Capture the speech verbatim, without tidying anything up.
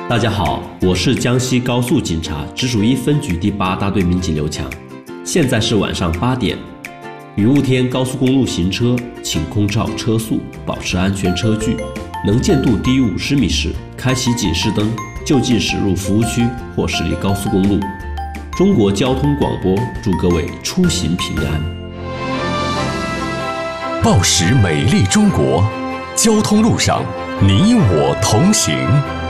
大家好，我是江西高速警察直属一分局第八大队民警刘强。现在是晚上八点，雨雾天高速公路行车，请空照车速，保持安全车距。能见度低于五十米时，开启警示灯，就近驶入服务区或驶离高速公路。中国交通广播祝各位出行平安。 报时美丽中国，交通路上你我同行。